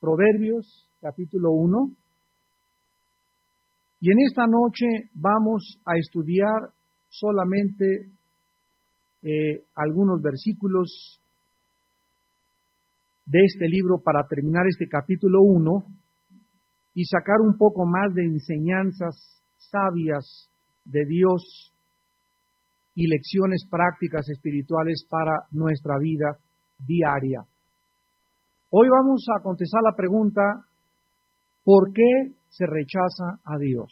Proverbios, capítulo 1. Y en esta noche vamos a estudiar solamente algunos versículos de este libro para terminar este capítulo 1 y sacar un poco más de enseñanzas sabias de Dios y lecciones prácticas espirituales para nuestra vida diaria. Hoy vamos a contestar la pregunta: ¿por qué se rechaza a Dios?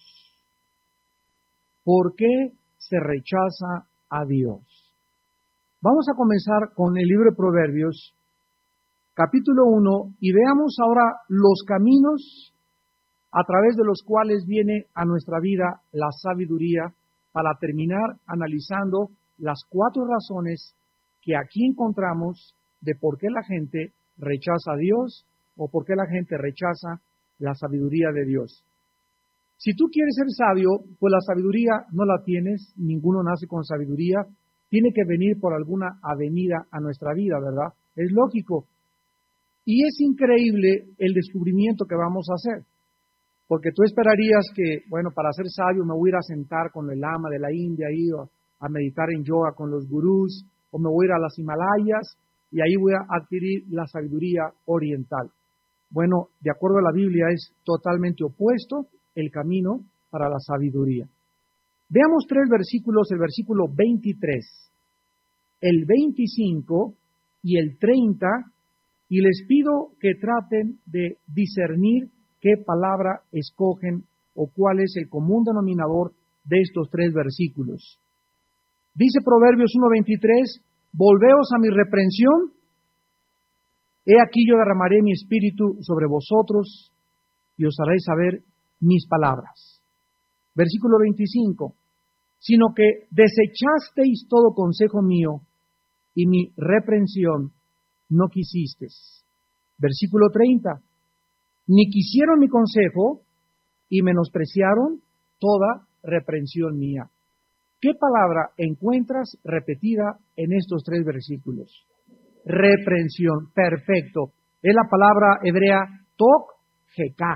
¿Por qué se rechaza a Dios? Vamos a comenzar con el libro de Proverbios, capítulo 1, y veamos ahora los caminos a través de los cuales viene a nuestra vida la sabiduría, para terminar analizando las 4 razones que aquí encontramos de por qué la gente rechaza a Dios o por qué la gente rechaza la sabiduría de Dios. Si tú quieres ser sabio, pues la sabiduría no la tienes, ninguno nace con sabiduría, tiene que venir por alguna avenida a nuestra vida, ¿verdad? Es lógico. Y es increíble el descubrimiento que vamos a hacer, porque tú esperarías que, bueno, para ser sabio me voy a ir a sentar con el lama de la India, a meditar en yoga con los gurús, o me voy a ir a las Himalayas y ahí voy a adquirir la sabiduría oriental. Bueno, de acuerdo a la Biblia es totalmente opuesto el camino para la sabiduría. Veamos 3 versículos, el versículo 23, el 25 y el 30, y les pido que traten de discernir qué palabra escogen o cuál es el común denominador de estos 3 versículos. Dice Proverbios 1:23, volveos a mi reprensión, he aquí yo derramaré mi espíritu sobre vosotros y os haré saber mis palabras. Versículo 25, sino que desechasteis todo consejo mío y mi reprensión no quisisteis. Versículo 30, ni quisieron mi consejo y menospreciaron toda reprensión mía. ¿Qué palabra encuentras repetida en estos 3 versículos? Reprensión, perfecto. Es la palabra hebrea tok-jeká.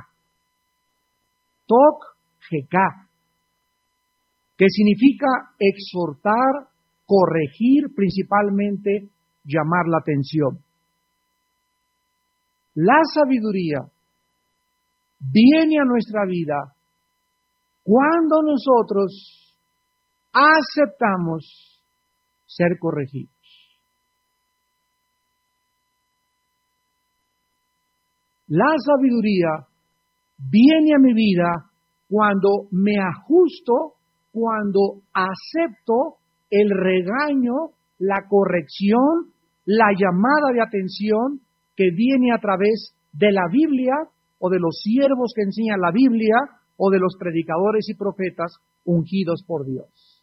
Tok-jeká, que significa exhortar, corregir, principalmente llamar la atención. La sabiduría viene a nuestra vida cuando nosotros aceptamos ser corregidos. La sabiduría viene a mi vida cuando me ajusto, cuando acepto el regaño, la corrección, la llamada de atención que viene a través de la Biblia o de los siervos que enseñan la Biblia o de los predicadores y profetas ungidos por Dios.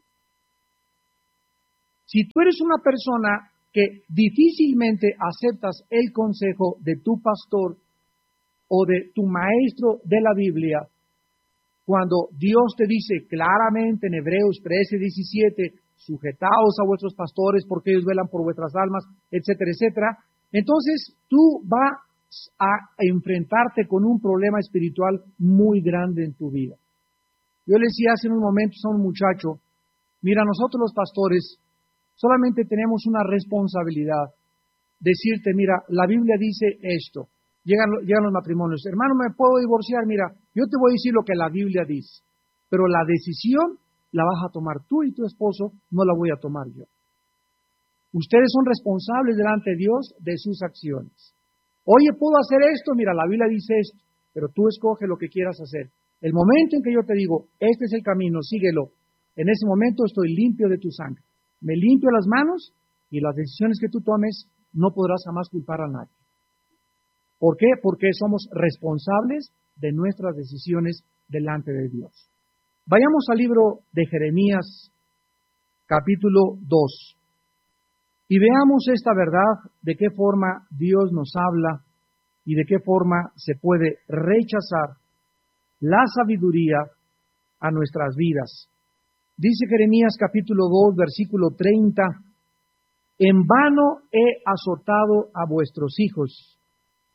Si tú eres una persona que difícilmente aceptas el consejo de tu pastor o de tu maestro de la Biblia, cuando Dios te dice claramente en Hebreos 13:17, sujetaos a vuestros pastores porque ellos velan por vuestras almas, etcétera, etcétera, entonces tú vas a enfrentarte con un problema espiritual muy grande en tu vida. Yo le decía hace unos momentos a un muchacho, mira, nosotros los pastores solamente tenemos una responsabilidad, decirte, mira, la Biblia dice esto. Llegan los matrimonios, hermano, ¿me puedo divorciar? Mira, yo te voy a decir lo que la Biblia dice, pero la decisión la vas a tomar tú y tu esposo, no la voy a tomar yo. Ustedes son responsables delante de Dios de sus acciones. Oye, ¿puedo hacer esto? Mira, la Biblia dice esto, pero tú escoge lo que quieras hacer. El momento en que yo te digo, este es el camino, síguelo, en ese momento estoy limpio de tu sangre. Me limpio las manos y las decisiones que tú tomes no podrás jamás culpar a nadie. ¿Por qué? Porque somos responsables de nuestras decisiones delante de Dios. Vayamos al libro de Jeremías, capítulo 2, y veamos esta verdad, de qué forma Dios nos habla y de qué forma se puede rechazar la sabiduría a nuestras vidas. Dice Jeremías capítulo 2, versículo 30, en vano he azotado a vuestros hijos,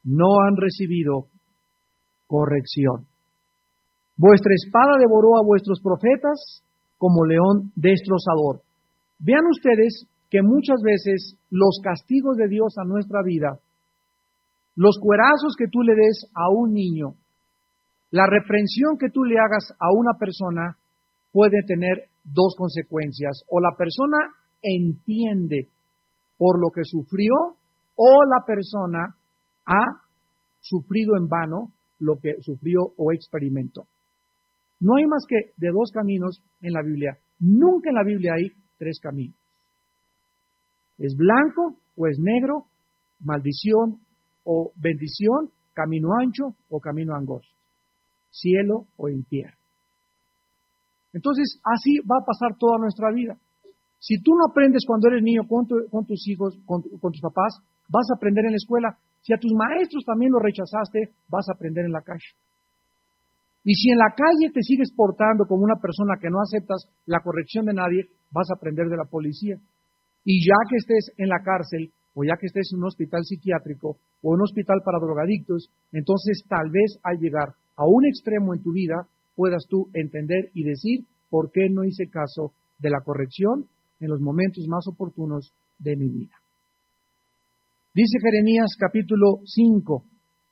no han recibido corrección. Vuestra espada devoró a vuestros profetas como león destrozador. Vean ustedes que muchas veces los castigos de Dios a nuestra vida, los cuerazos que tú le des a un niño, la reprensión que tú le hagas a una persona puede tener dos consecuencias. O la persona entiende por lo que sufrió, o la persona ha sufrido en vano lo que sufrió o experimentó. No hay más que de dos caminos en la Biblia. Nunca en la Biblia hay tres caminos. Es blanco o es negro, maldición o bendición, camino ancho o camino angosto, cielo o infierno. Entonces, así va a pasar toda nuestra vida. Si tú no aprendes cuando eres niño con tus hijos, con tus papás, vas a aprender en la escuela. Si a tus maestros también los rechazaste, vas a aprender en la calle. Y si en la calle te sigues portando como una persona que no aceptas la corrección de nadie, vas a aprender de la policía. Y ya que estés en la cárcel, o ya que estés en un hospital psiquiátrico, o un hospital para drogadictos, entonces tal vez al llegar a un extremo en tu vida, puedas tú entender y decir, ¿por qué no hice caso de la corrección en los momentos más oportunos de mi vida? Dice Jeremías capítulo 5,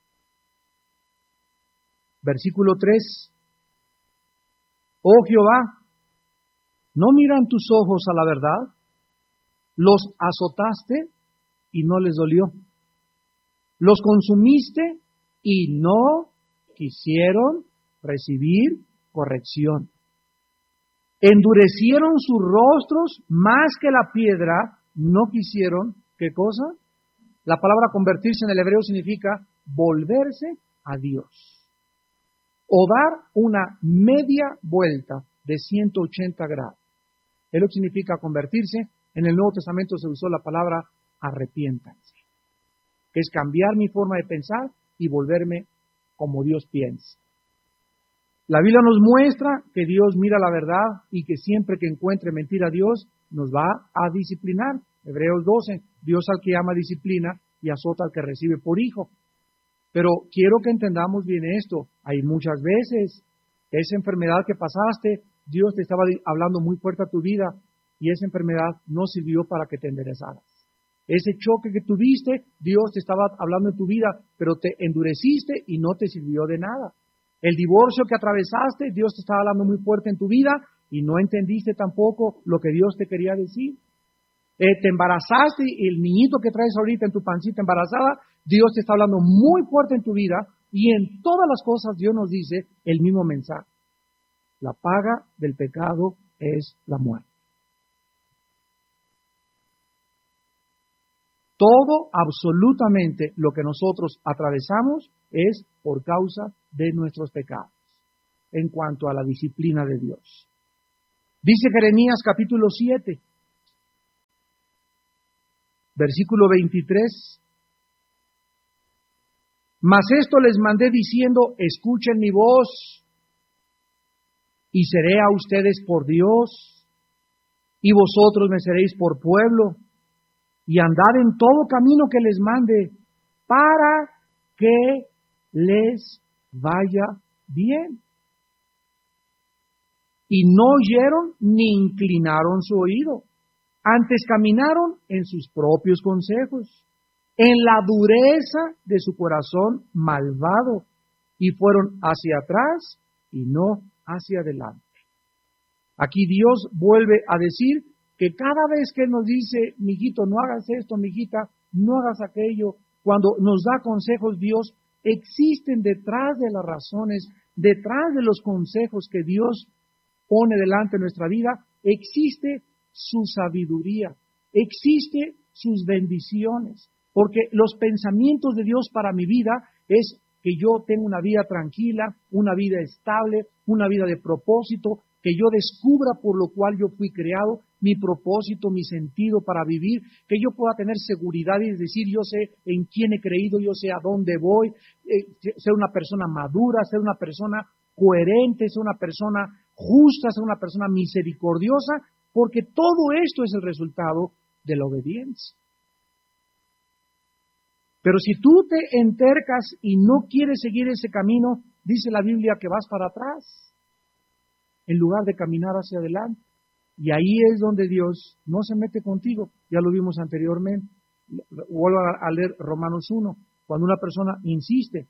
versículo 3. Oh Jehová, ¿no miran tus ojos a la verdad? Los azotaste y no les dolió. Los consumiste y no quisieron recibir corrección. Endurecieron sus rostros más que la piedra, no quisieron, ¿qué cosa? La palabra convertirse en el hebreo significa volverse a Dios, o dar una media vuelta de 180 grados. Es lo que significa convertirse. En el Nuevo Testamento se usó la palabra arrepiéntanse, que es cambiar mi forma de pensar y volverme como Dios piensa. La Biblia nos muestra que Dios mira la verdad y que siempre que encuentre mentira a Dios, nos va a disciplinar. Hebreos 12, Dios al que ama disciplina y azota al que recibe por hijo. Pero quiero que entendamos bien esto. Hay muchas veces esa enfermedad que pasaste, Dios te estaba hablando muy fuerte a tu vida y esa enfermedad no sirvió para que te enderezaras. Ese choque que tuviste, Dios te estaba hablando en tu vida, pero te endureciste y no te sirvió de nada. El divorcio que atravesaste, Dios te estaba hablando muy fuerte en tu vida y no entendiste tampoco lo que Dios te quería decir. Te embarazaste y el niñito que traes ahorita en tu pancita embarazada, Dios te está hablando muy fuerte en tu vida y en todas las cosas Dios nos dice el mismo mensaje. La paga del pecado es la muerte. Todo, absolutamente, lo que nosotros atravesamos es por causa de nuestros pecados, en cuanto a la disciplina de Dios. Dice Jeremías capítulo 7, versículo 23. Mas esto les mandé diciendo, escuchen mi voz, y seré a ustedes por Dios, y vosotros me seréis por pueblo, y andad en todo camino que les mande, para que les vaya bien. Y no oyeron ni inclinaron su oído, antes caminaron en sus propios consejos, en la dureza de su corazón malvado, y fueron hacia atrás y no hacia adelante. Aquí Dios vuelve a decir que cada vez que Él nos dice, mijito, no hagas esto, mijita, no hagas aquello, cuando nos da consejos Dios, existen detrás de las razones, detrás de los consejos que Dios pone delante de nuestra vida, existe su sabiduría, existe sus bendiciones, porque los pensamientos de Dios para mi vida es que yo tenga una vida tranquila, una vida estable, una vida de propósito, que yo descubra por lo cual yo fui creado, mi propósito, mi sentido para vivir, que yo pueda tener seguridad y decir, yo sé en quién he creído, yo sé a dónde voy, ser una persona madura, ser una persona coherente, ser una persona justa, ser una persona misericordiosa, porque todo esto es el resultado de la obediencia. Pero si tú te entercas y no quieres seguir ese camino, dice la Biblia que vas para atrás, en lugar de caminar hacia adelante. Y ahí es donde Dios no se mete contigo. Ya lo vimos anteriormente. Vuelvo a leer Romanos 1. Cuando una persona insiste,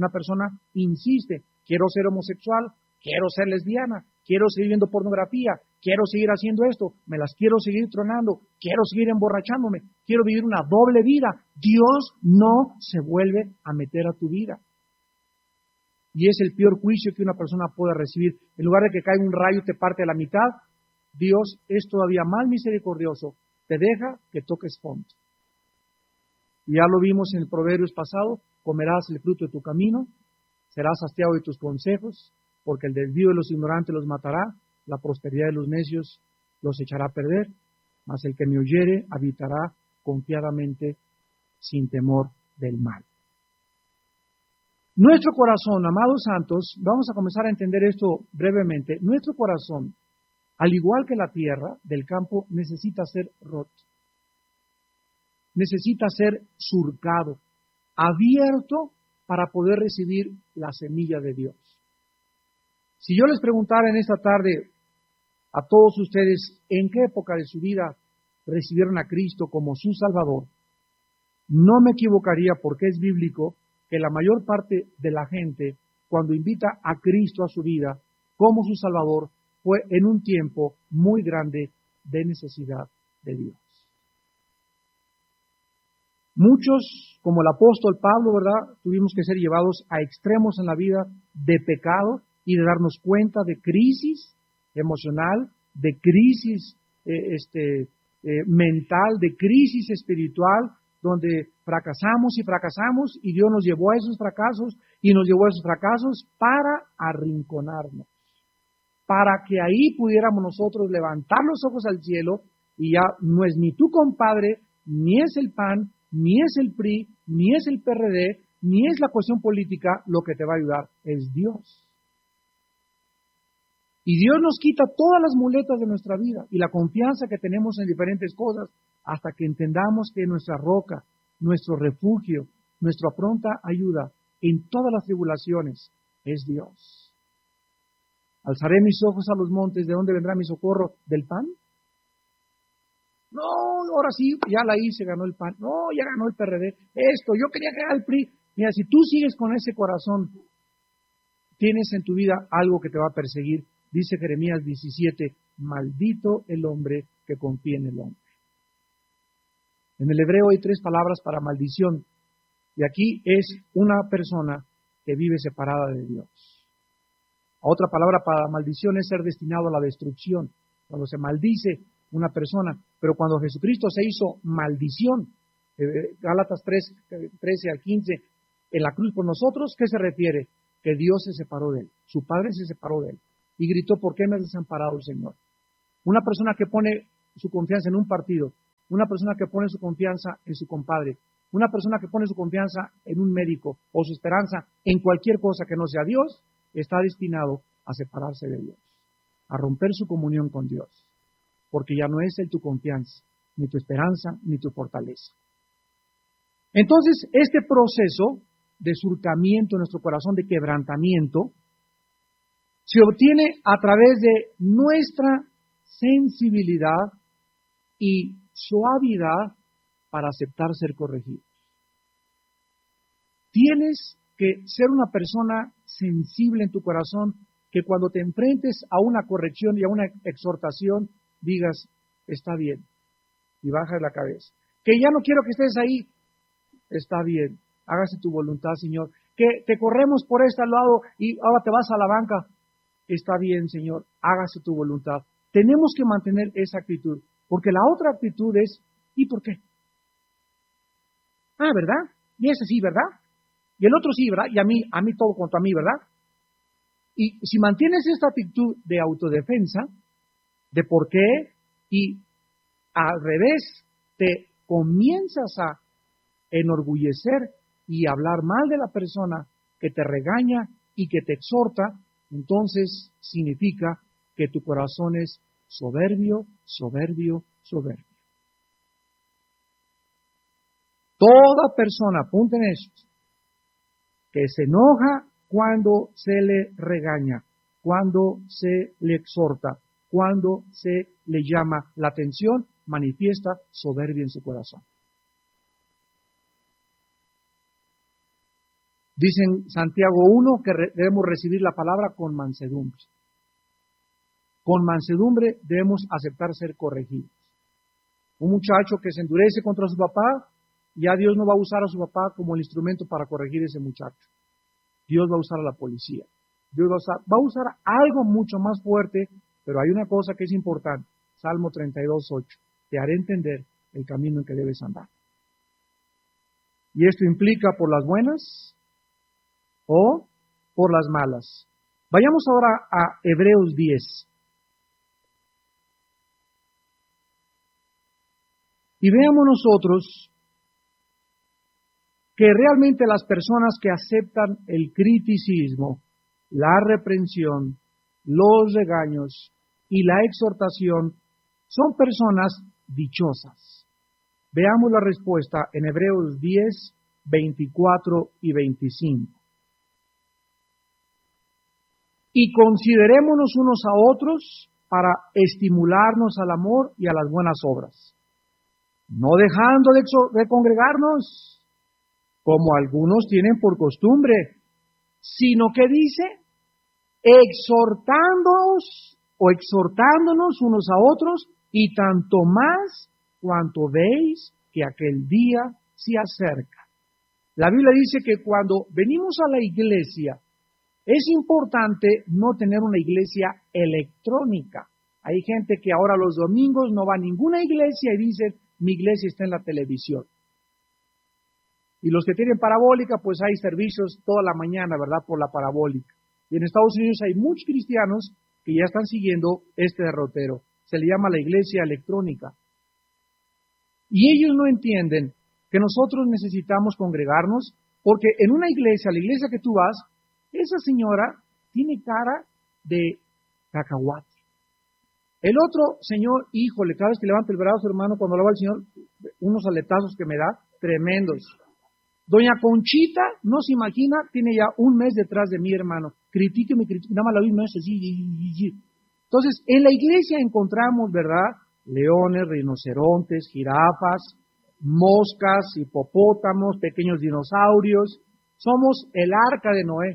quiero ser homosexual, quiero ser lesbiana, quiero seguir viendo pornografía, quiero seguir haciendo esto, me las quiero seguir tronando, quiero seguir emborrachándome, quiero vivir una doble vida. Dios no se vuelve a meter a tu vida. Y es el peor juicio que una persona pueda recibir. En lugar de que caiga un rayo y te parte a la mitad, Dios es todavía más misericordioso. Te deja que toques fondo. Y ya lo vimos en el Proverbios pasado, comerás el fruto de tu camino, serás hastiado de tus consejos, porque el desvío de los ignorantes los matará, la prosperidad de los necios los echará a perder, mas el que me oyere habitará confiadamente sin temor del mal. Nuestro corazón, amados santos, vamos a comenzar a entender esto brevemente. Nuestro corazón, al igual que la tierra del campo, necesita ser roto. Necesita ser surcado, abierto para poder recibir la semilla de Dios. Si yo les preguntara en esta tarde a todos ustedes en qué época de su vida recibieron a Cristo como su Salvador, no me equivocaría porque es bíblico que la mayor parte de la gente, cuando invita a Cristo a su vida como su Salvador, fue en un tiempo muy grande de necesidad de Dios. Muchos, como el apóstol Pablo, ¿verdad?, tuvimos que ser llevados a extremos en la vida de pecado y de darnos cuenta de crisis emocional, de crisis mental, de crisis espiritual, donde fracasamos y Dios nos llevó a esos fracasos para arrinconarnos, para que ahí pudiéramos nosotros levantar los ojos al cielo y ya no es ni tu compadre, ni es el PAN, ni es el PRI, ni es el PRD, ni es la cuestión política lo que te va a ayudar, es Dios. Y Dios nos quita todas las muletas de nuestra vida y la confianza que tenemos en diferentes cosas hasta que entendamos que nuestra roca, nuestro refugio, nuestra pronta ayuda en todas las tribulaciones es Dios. Alzaré mis ojos a los montes, ¿de dónde vendrá mi socorro? ¿Del PAN? No, ahora sí, ya la hice, ganó el PAN. No, ya ganó el PRD. Esto, yo quería que haga el PRI. Mira, si tú sigues con ese corazón, tienes en tu vida algo que te va a perseguir. Dice Jeremías 17, maldito el hombre que confía en el hombre. En el hebreo hay 3 palabras para maldición. Y aquí es una persona que vive separada de Dios. Otra palabra para maldición es ser destinado a la destrucción. Cuando se maldice una persona, pero cuando Jesucristo se hizo maldición, Gálatas 3, 13 al 15, en la cruz por nosotros, ¿qué se refiere? Que Dios se separó de él, su Padre se separó de él, y gritó, ¿por qué me has desamparado, Señor? Una persona que pone su confianza en un partido, una persona que pone su confianza en su compadre, una persona que pone su confianza en un médico, o su esperanza en cualquier cosa que no sea Dios, está destinado a separarse de Dios, a romper su comunión con Dios. Porque ya no es Él tu confianza, ni tu esperanza, ni tu fortaleza. Entonces, este proceso de surcamiento en nuestro corazón, de quebrantamiento, se obtiene a través de nuestra sensibilidad y suavidad para aceptar ser corregidos. Tienes que ser una persona sensible en tu corazón, que cuando te enfrentes a una corrección y a una exhortación, digas, está bien, y bajas la cabeza. Que ya no quiero que estés ahí, está bien, hágase tu voluntad, Señor. Que te corremos por este lado y ahora te vas a la banca, está bien, Señor, hágase tu voluntad. Tenemos que mantener esa actitud, porque la otra actitud es, ¿y por qué? Ah, ¿verdad? Y ese sí, ¿verdad? Y el otro sí, ¿verdad? Y a mí todo contra mí, ¿verdad? Y si mantienes esta actitud de autodefensa, de por qué, y al revés, te comienzas a enorgullecer y hablar mal de la persona que te regaña y que te exhorta, entonces significa que tu corazón es soberbio, soberbio, soberbio. Toda persona, apunten esto, que se enoja cuando se le regaña, cuando se le exhorta, cuando se le llama la atención, manifiesta soberbia en su corazón. Dice en Santiago 1 que debemos recibir la palabra con mansedumbre. Con mansedumbre debemos aceptar ser corregidos. Un muchacho que se endurece contra su papá, ya Dios no va a usar a su papá como el instrumento para corregir a ese muchacho. Dios va a usar a la policía. Dios va a usar algo mucho más fuerte, pero hay una cosa que es importante. Salmo 32:8. Te haré entender el camino en que debes andar. Y esto implica por las buenas o por las malas. Vayamos ahora a Hebreos 10. Y veamos nosotros que realmente las personas que aceptan el criticismo, la reprensión, los regaños y la exhortación son personas dichosas. Veamos la respuesta en Hebreos 10, 24 y 25. Y considerémonos unos a otros para estimularnos al amor y a las buenas obras, no dejando de congregarnos, como algunos tienen por costumbre, sino que dice, exhortándonos unos a otros, y tanto más cuanto veis que aquel día se acerca. La Biblia dice que cuando venimos a la iglesia, es importante no tener una iglesia electrónica. Hay gente que ahora los domingos no va a ninguna iglesia y dice, mi iglesia está en la televisión. Y los que tienen parabólica, pues hay servicios toda la mañana, ¿verdad? Por la parabólica. Y en Estados Unidos hay muchos cristianos que ya están siguiendo este derrotero. Se le llama la iglesia electrónica. Y ellos no entienden que nosotros necesitamos congregarnos, porque en una iglesia, la iglesia que tú vas, esa señora tiene cara de cacahuate. El otro señor, híjole, cada vez que levanta el brazo, hermano, cuando lo va el Señor, unos aletazos que me da, tremendos. Doña Conchita, no se imagina, tiene ya un mes detrás de mí, hermano. Critíqueme, nada más la misma es así. Entonces, en la iglesia encontramos, ¿verdad? Leones, rinocerontes, jirafas, moscas, hipopótamos, pequeños dinosaurios. Somos el arca de Noé.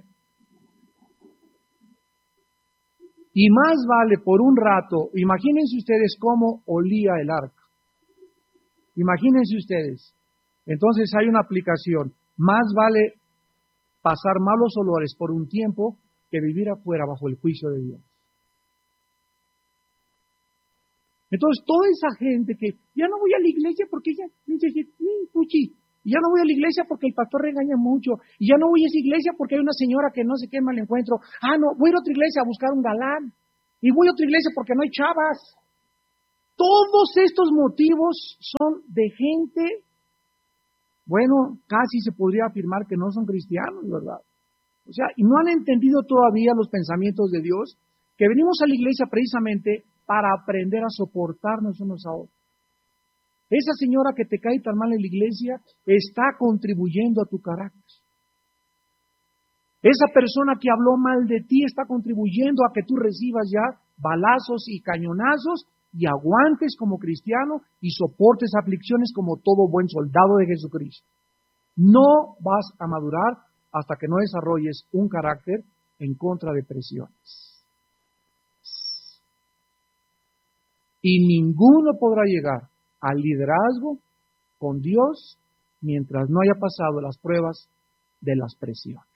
Y más vale por un rato, imagínense ustedes cómo olía el arca. Imagínense ustedes. Entonces hay una aplicación. Más vale pasar malos olores por un tiempo que vivir afuera bajo el juicio de Dios. Entonces toda esa gente que ya no voy a la iglesia porque ya no voy a la iglesia porque el pastor regaña mucho, y ya no voy a esa iglesia porque hay una señora que no sé qué mal encuentro, no, voy a ir a otra iglesia a buscar un galán, y voy a otra iglesia porque no hay chavas. Todos estos motivos son de gente, bueno, casi se podría afirmar que no son cristianos, ¿verdad? O sea, y no han entendido todavía los pensamientos de Dios, que venimos a la iglesia precisamente para aprender a soportarnos unos a otros. Esa señora que te cae tan mal en la iglesia está contribuyendo a tu carácter. Esa persona que habló mal de ti está contribuyendo a que tú recibas ya balazos y cañonazos y aguantes como cristiano y soportes aflicciones como todo buen soldado de Jesucristo. No vas a madurar hasta que no desarrolles un carácter en contra de presiones. Y ninguno podrá llegar al liderazgo con Dios mientras no haya pasado las pruebas de las presiones.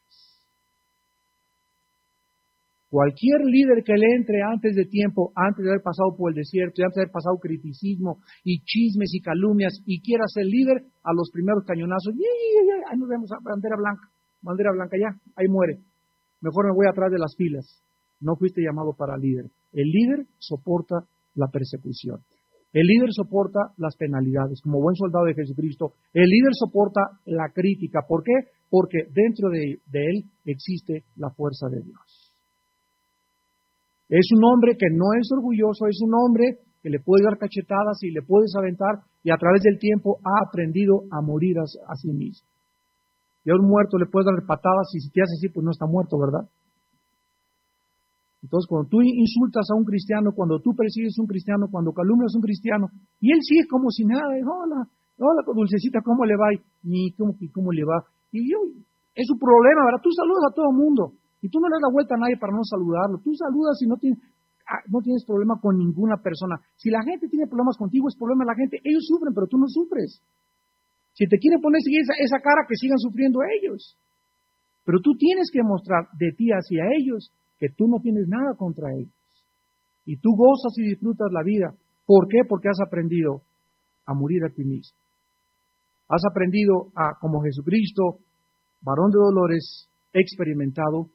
Cualquier líder que le entre antes de tiempo, antes de haber pasado por el desierto y antes de haber pasado criticismo y chismes y calumnias y quiera ser líder, a los primeros cañonazos, ahí nos vemos, bandera blanca, ya, ahí muere. Mejor me voy atrás de las filas. No fuiste llamado para líder. El líder soporta la persecución. El líder soporta las penalidades, como buen soldado de Jesucristo. El líder soporta la crítica. ¿Por qué? Porque dentro de él existe la fuerza de Dios. Es un hombre que no es orgulloso, es un hombre que le puedes dar cachetadas y le puedes aventar, y a través del tiempo ha aprendido a morir a sí mismo. Y a un muerto le puedes dar patadas y si te hace así, pues no está muerto, ¿verdad? Entonces, cuando tú insultas a un cristiano, cuando tú persigues a un cristiano, cuando calumnias a un cristiano, y él sigue como si nada, hola, dulcecita, ¿cómo le va? Y ¿cómo le va? Es su problema, ¿verdad? Tú saludas a todo el mundo, y tú no le das la vuelta a nadie para no saludarlo. Tú saludas y no tienes problema con ninguna persona. Si la gente tiene problemas contigo, es problema de la gente. Ellos sufren, pero tú no sufres. Si te quieren poner esa cara, que sigan sufriendo ellos. Pero tú tienes que mostrar de ti hacia ellos que tú no tienes nada contra ellos. Y tú gozas y disfrutas la vida. ¿Por qué? Porque has aprendido a morir a ti mismo. Has aprendido a, como Jesucristo, varón de dolores, experimentado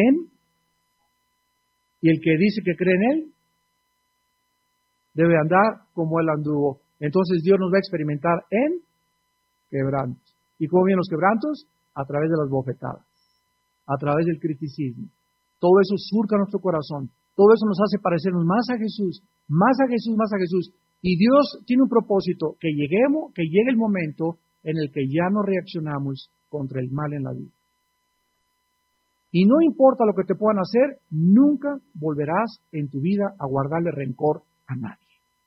y el que dice que cree en Él, debe andar como Él anduvo. Entonces Dios nos va a experimentar en quebrantos. ¿Y cómo vienen los quebrantos? A través de las bofetadas, a través del criticismo. Todo eso surca nuestro corazón. Todo eso nos hace parecernos más a Jesús, más a Jesús, más a Jesús. Y Dios tiene un propósito, que llegue el momento en el que ya no reaccionamos contra el mal en la vida. Y no importa lo que te puedan hacer, nunca volverás en tu vida a guardarle rencor a nadie.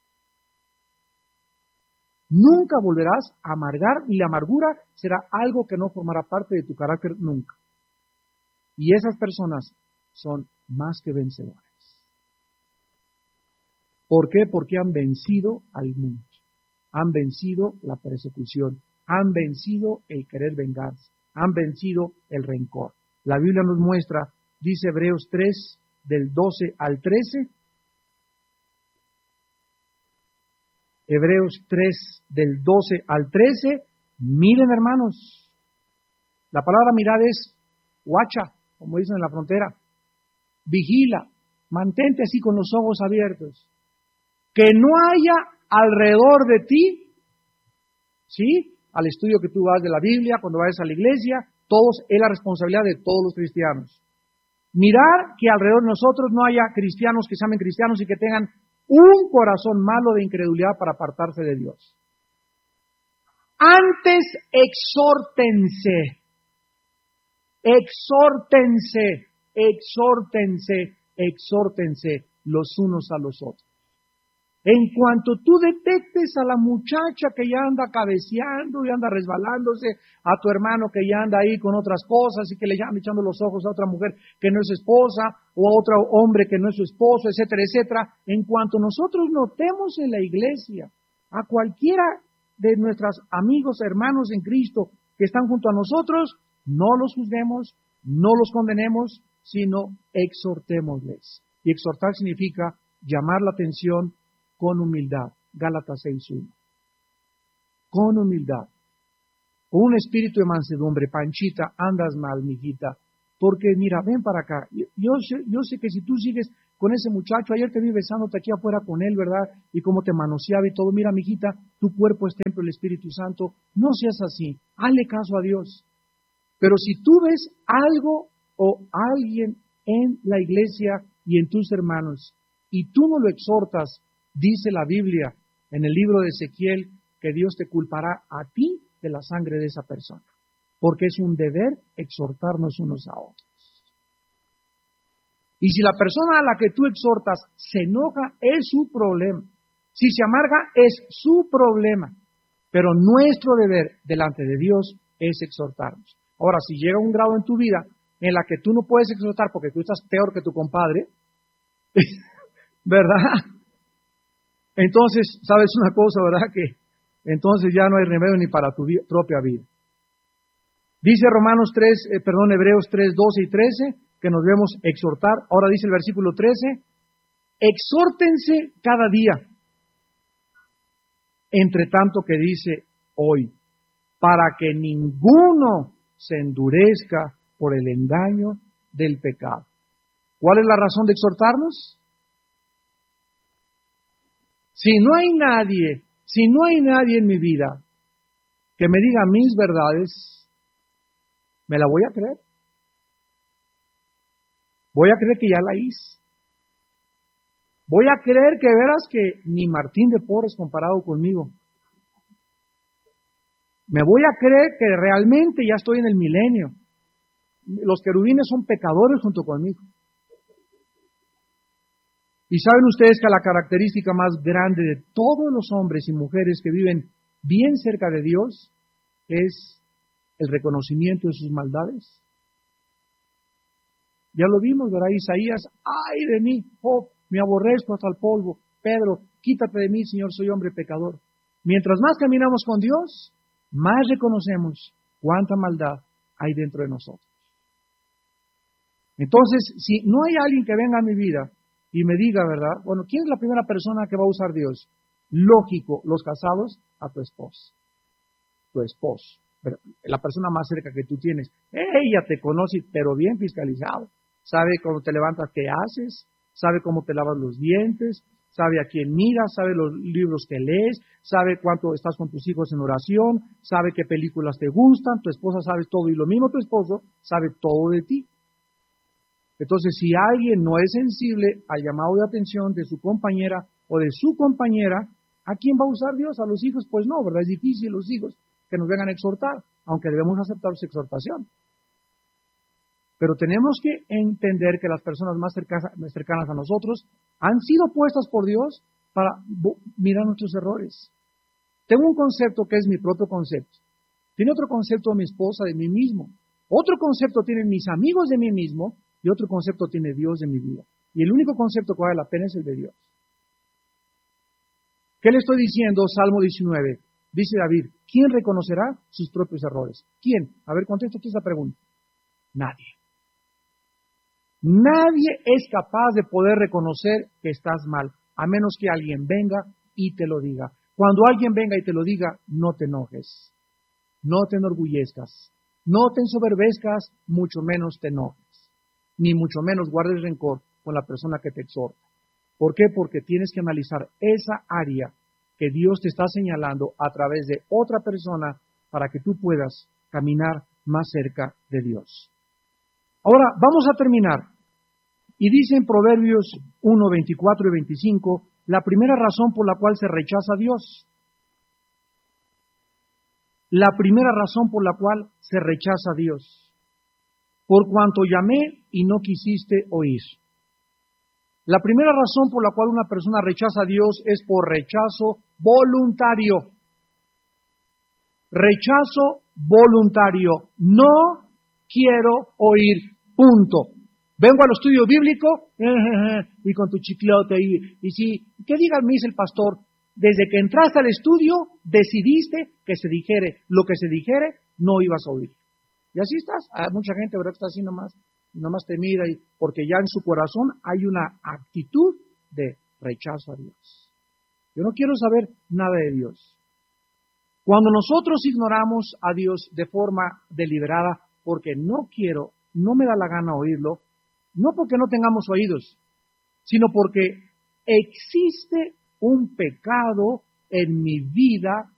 Nunca volverás a amargar, y la amargura será algo que no formará parte de tu carácter nunca. Y esas personas son más que vencedores. ¿Por qué? Porque han vencido al mundo, han vencido la persecución, han vencido el querer vengarse, han vencido el rencor. La Biblia nos muestra, dice Hebreos 3, del 12 al 13, Hebreos 3, del 12 al 13, miren hermanos, la palabra mirar es guacha, como dicen en la frontera, vigila, mantente así con los ojos abiertos, que no haya alrededor de ti, ¿sí? Al estudio que tú vas de la Biblia, cuando vayas a la iglesia, es la responsabilidad de todos los cristianos. Mirar que alrededor de nosotros no haya cristianos que se llamen cristianos y que tengan un corazón malo de incredulidad para apartarse de Dios. Antes exhórtense los unos a los otros. En cuanto tú detectes a la muchacha que ya anda cabeceando y anda resbalándose, a tu hermano que ya anda ahí con otras cosas y que le llama echando los ojos a otra mujer que no es esposa o a otro hombre que no es su esposo, etcétera, etcétera, en cuanto nosotros notemos en la iglesia a cualquiera de nuestros amigos, hermanos en Cristo que están junto a nosotros, no los juzguemos, no los condenemos, sino exhortémosles. Y exhortar significa llamar la atención con humildad. Gálatas 6:1. Con humildad. Con un espíritu de mansedumbre. Panchita, andas mal, mijita. Porque mira, ven para acá. Yo sé que si tú sigues con ese muchacho, ayer te vi besándote aquí afuera con él, ¿verdad? Y cómo te manoseaba y todo. Mira, mijita, tu cuerpo es templo del Espíritu Santo. No seas así. Hazle caso a Dios. Pero si tú ves algo o alguien en la iglesia y en tus hermanos, y tú no lo exhortas, dice la Biblia en el libro de Ezequiel que Dios te culpará a ti de la sangre de esa persona, porque es un deber exhortarnos unos a otros. Y si la persona a la que tú exhortas se enoja, es su problema. Si se amarga, es su problema. Pero nuestro deber delante de Dios es exhortarnos. Ahora, si llega un grado en tu vida en la que tú no puedes exhortar porque tú estás peor que tu compadre, ¿verdad? Entonces, ¿sabes una cosa, verdad? Que entonces ya no hay remedio ni para tu propia vida. Dice Hebreos 3, 12 y 13, que nos debemos exhortar. Ahora dice el versículo 13, exhórtense cada día, entre tanto que dice hoy, para que ninguno se endurezca por el engaño del pecado. ¿Cuál es la razón de exhortarnos? Si no hay nadie en mi vida que me diga mis verdades, ¿me la voy a creer? Voy a creer que ya la hice. Voy a creer que verás que ni Martín de Porres comparado conmigo. Me voy a creer que realmente ya estoy en el milenio. Los querubines son pecadores junto conmigo. Y saben ustedes que la característica más grande de todos los hombres y mujeres que viven bien cerca de Dios es el reconocimiento de sus maldades. Ya lo vimos, ¿verdad? Isaías, ¡ay de mí! ¡Oh, me aborrezco hasta el polvo! Pedro, quítate de mí, Señor, soy hombre pecador. Mientras más caminamos con Dios, más reconocemos cuánta maldad hay dentro de nosotros. Entonces, si no hay alguien que venga a mi vida y me diga, ¿verdad? Bueno, ¿quién es la primera persona que va a usar Dios? Lógico, los casados, a tu esposo. Tu esposo. Pero la persona más cerca que tú tienes, ella te conoce, pero bien fiscalizado. Sabe cuando te levantas qué haces, sabe cómo te lavas los dientes, sabe a quién miras, sabe los libros que lees, sabe cuánto estás con tus hijos en oración, sabe qué películas te gustan, tu esposa sabe todo y lo mismo tu esposo sabe todo de ti. Entonces, si alguien no es sensible al llamado de atención de su compañera o de su compañera, ¿a quién va a usar Dios? ¿A los hijos? Pues no, ¿verdad? Es difícil los hijos que nos vengan a exhortar, aunque debemos aceptar su exhortación. Pero tenemos que entender que las personas más cercanas a nosotros han sido puestas por Dios para mirar nuestros errores. Tengo un concepto que es mi propio concepto. Tiene otro concepto mi esposa de mí mismo. Otro concepto tienen mis amigos de mí mismo y otro concepto tiene Dios de mi vida. Y el único concepto que vale la pena es el de Dios. ¿Qué le estoy diciendo? Salmo 19. Dice David, ¿quién reconocerá sus propios errores? ¿Quién? A ver, contesta tú esa pregunta. Nadie. Nadie es capaz de poder reconocer que estás mal, a menos que alguien venga y te lo diga. Cuando alguien venga y te lo diga, no te enojes, no te enorgullezcas, no te ensoberbezcas, mucho menos te enojes, ni mucho menos guardes rencor con la persona que te exhorta. ¿Por qué? Porque tienes que analizar esa área que Dios te está señalando a través de otra persona para que tú puedas caminar más cerca de Dios. Ahora, vamos a terminar. Y dice en Proverbios 1, 24 y 25, la primera razón por la cual se rechaza a Dios. La primera razón por la cual se rechaza a Dios. Por cuanto llamé y no quisiste oír. La primera razón por la cual una persona rechaza a Dios es por rechazo voluntario. Rechazo voluntario. No quiero oír, punto. Vengo al estudio bíblico y con tu chiclote y sí, ¿qué diga me dice el pastor? Desde que entraste al estudio decidiste que se dijere lo que se dijere, no ibas a oír. Y así estás. Hay mucha gente, ¿verdad? Que está así nomás te mira porque ya en su corazón hay una actitud de rechazo a Dios. Yo no quiero saber nada de Dios. Cuando nosotros ignoramos a Dios de forma deliberada, porque no me da la gana oírlo, no porque no tengamos oídos, sino porque existe un pecado en mi vida